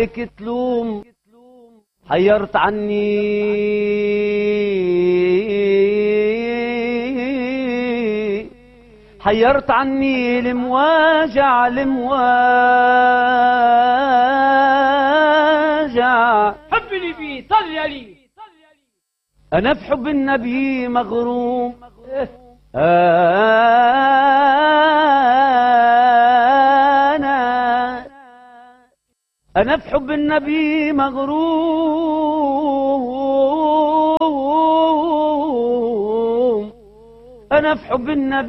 تلوم حيرت عني حيرت عني المواجع المواجع حبني فيه صل علي أنا في حب النبي مغروم أنا في حب النبي مغروم أنا في حب النبي